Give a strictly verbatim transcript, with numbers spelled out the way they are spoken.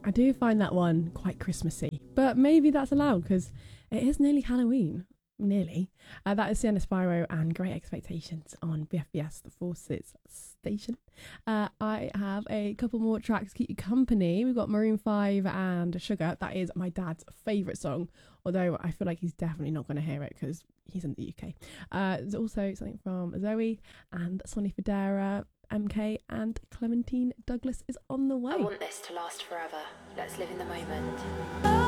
I do find that one quite Christmassy, but maybe that's allowed because it is nearly Halloween. Nearly. Uh, that is Sienna Spyro and Great Expectations on B F B S The Forces station. Uh, I have a couple more tracks to keep you company. We've got Maroon five and Sugar. That is my dad's favourite song, although I feel like he's definitely not going to hear it because he's in the U K. Uh, there's also something from Zoe and Sonny Fodera, M K, and Clementine Douglas is on the way. I want this to last forever. Let's live in the moment.